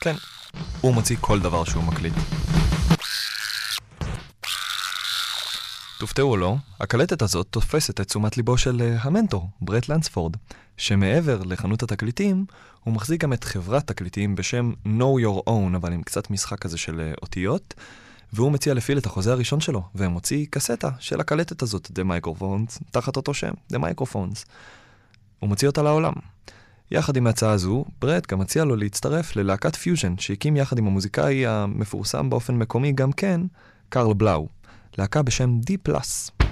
כן, הוא מוציא כל דבר שהוא מקליט. תופתעו או לא, הקלטת הזאת תופסת את תשומת ליבו של המנטור, ברט לנספורד, שמעבר לחנות התקליטים, הוא מחזיק גם את חברת תקליטים בשם Know Your Own, אבל עם קצת משחק כזה של אותיות, והוא מציע להפעיל את החוזה הראשון שלו, ומוציא קסטה של הקלטת הזאת, The Microphones, תחת אותו שם, The Microphones. הוא מוציא אותה לעולם. יחד עם ההצעה הזו, ברט גם מציע לו להצטרף ללהקת פיוז'ן, שהקים יחד עם המוזיקאי המפורסם באופן מקומי גם כן, קרל בלאו, להקה בשם D+.